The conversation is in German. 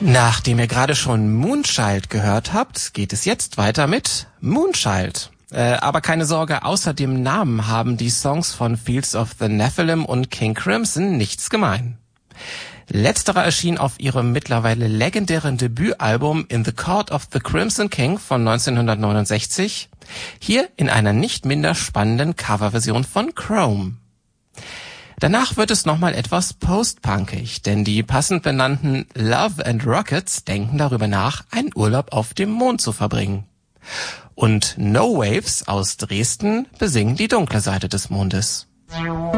Nachdem ihr gerade schon Moonchild gehört habt, geht es jetzt weiter mit Moonchild. Aber keine Sorge, außer dem Namen haben die Songs von Fields of the Nephilim und King Crimson nichts gemein. Letzterer erschien auf ihrem mittlerweile legendären Debütalbum In the Court of the Crimson King von 1969, hier in einer nicht minder spannenden Coverversion von Chrome. Danach wird es nochmal etwas postpunkig, denn die passend benannten Love and Rockets denken darüber nach, einen Urlaub auf dem Mond zu verbringen. Und No Waves aus Dresden besingen die dunkle Seite des Mondes.